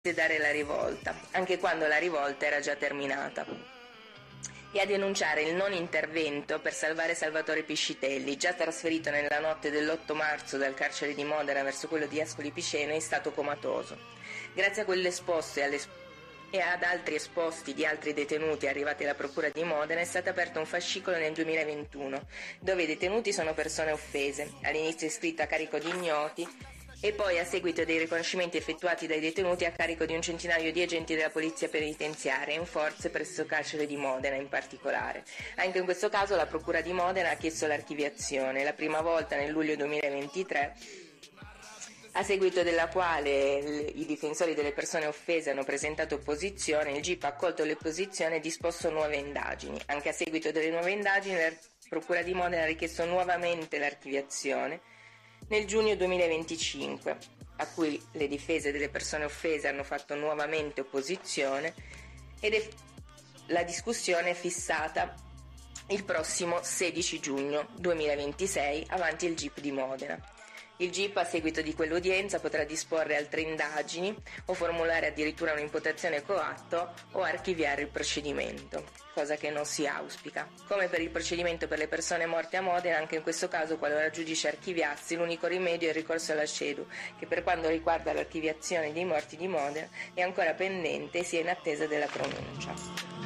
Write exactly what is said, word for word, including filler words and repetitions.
dare la rivolta, anche quando la rivolta era già terminata, e a denunciare il non intervento per salvare Salvatore Piscitelli, già trasferito nella notte dell'otto marzo dal carcere di Modena verso quello di Ascoli Piceno in stato comatoso. Grazie a quell'esposto e, e ad altri esposti di altri detenuti arrivati alla Procura di Modena è stato aperto un fascicolo nel duemilaventuno, dove i detenuti sono persone offese, all'inizio iscritto a carico di ignoti, e poi a seguito dei riconoscimenti effettuati dai detenuti a carico di un centinaio di agenti della polizia penitenziaria in forze presso il carcere di Modena in particolare. Anche in questo caso la Procura di Modena ha chiesto l'archiviazione, la prima volta nel luglio duemilaventitré, a seguito della quale i difensori delle persone offese hanno presentato opposizione. Il G I P ha accolto l'opposizione e disposto nuove indagini. Anche a seguito delle nuove indagini la Procura di Modena ha richiesto nuovamente l'archiviazione nel giugno duemilaventicinque, a cui le difese delle persone offese hanno fatto nuovamente opposizione, ed è, la discussione è fissata il prossimo sedici giugno duemilaventisei avanti il G I P di Modena. Il G I P a seguito di quell'udienza potrà disporre altre indagini o formulare addirittura un'imputazione coatto o archiviare il procedimento, cosa che non si auspica. Come per il procedimento per le persone morte a Modena, anche in questo caso, qualora il giudice archiviassi, l'unico rimedio è il ricorso alla CEDU, che per quanto riguarda l'archiviazione dei morti di Modena è ancora pendente e si è in attesa della pronuncia.